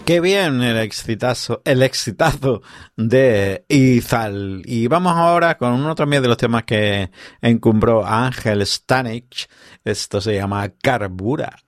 Qué bien el exitazo de Izal. Y vamos ahora con uno también de los temas que encumbró a Ángel Stanich. Esto se llama Carbura.